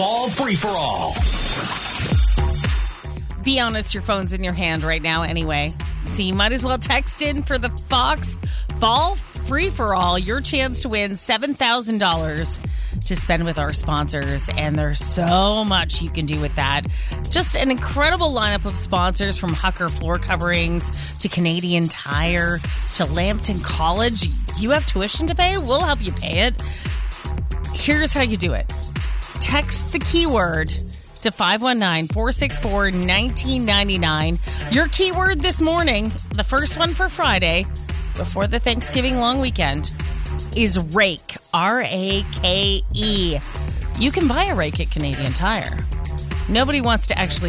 Fall free for all. Be honest, your phone's in your hand right now anyway. So you might as well text in for the Fox Fall Free for All, your chance to win $7,000 to spend with our sponsors. And there's so much you can do with that. Just an incredible lineup of sponsors, from Hucker Floor Coverings to Canadian Tire to Lambton College. You have tuition to pay? We'll help you pay it. Here's how you do it. Text the keyword to 519-464-1999. Your keyword this morning, the first one for Friday, before the Thanksgiving long weekend, is rake. R-A-K-E. You can buy a rake at Canadian Tire. Nobody wants to actually